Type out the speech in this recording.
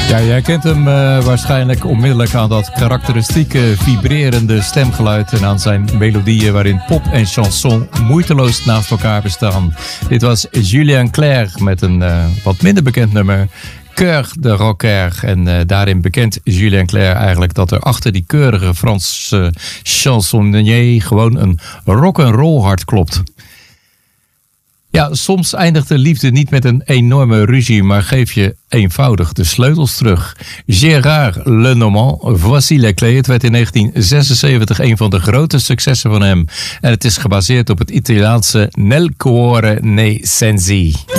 Ja, jij kent hem waarschijnlijk onmiddellijk aan dat karakteristieke vibrerende stemgeluid en aan zijn melodieën waarin pop en chanson moeiteloos naast elkaar bestaan. Dit was Julien Clerc met een wat minder bekend nummer, Cœur de Rocker. En daarin bekent Julien Clerc eigenlijk dat er achter die keurige Franse chansonnier gewoon een rock'n'roll hart klopt. Ja, soms eindigt de liefde niet met een enorme ruzie, maar geef je eenvoudig de sleutels terug. Gérard Lenormand, Voici les clés. Het werd in 1976 een van de grote successen van hem. En het is gebaseerd op het Italiaanse Nel cuore nei sensi.